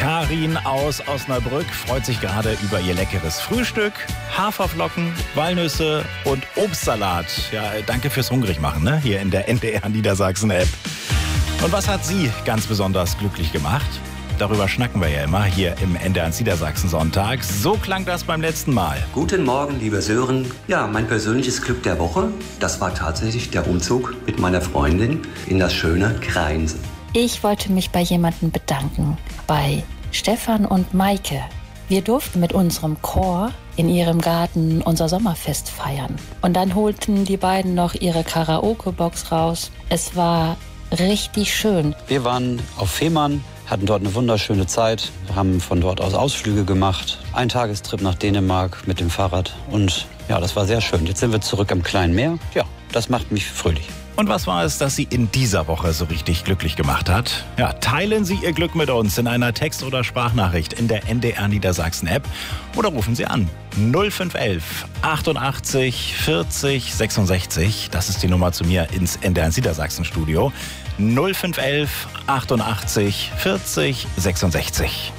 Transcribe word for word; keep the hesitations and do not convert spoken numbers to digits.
Karin aus Osnabrück freut sich gerade über ihr leckeres Frühstück. Haferflocken, Walnüsse und Obstsalat. Ja, danke fürs Hungrigmachen, ne? Hier in der N D R Niedersachsen-App. Und was hat sie ganz besonders glücklich gemacht? Darüber schnacken wir ja immer hier im N D R Niedersachsen Sonntag. So klang das beim letzten Mal. Guten Morgen, liebe Sören. Ja, mein persönliches Glück der Woche, das war tatsächlich der Umzug mit meiner Freundin in das schöne Kreinse. Ich wollte mich bei jemandem bedanken, bei Stefan und Maike. Wir durften mit unserem Chor in ihrem Garten unser Sommerfest feiern. Und dann holten die beiden noch ihre Karaoke-Box raus. Es war richtig schön. Wir waren auf Fehmarn, hatten dort eine wunderschöne Zeit, haben von dort aus Ausflüge gemacht. Ein Tagestrip nach Dänemark mit dem Fahrrad. Und ja, das war sehr schön. Jetzt sind wir zurück am kleinen Meer. Ja, das macht mich fröhlich. Und was war es, das Sie in dieser Woche so richtig glücklich gemacht hat? Ja, teilen Sie Ihr Glück mit uns in einer Text- oder Sprachnachricht in der N D R Niedersachsen-App oder rufen Sie an null fünf elf achtundachtzig vierzig sechsundsechzig. Das ist die Nummer zu mir ins N D R Niedersachsen-Studio. null fünf elf achtundachtzig vierzig sechsundsechzig.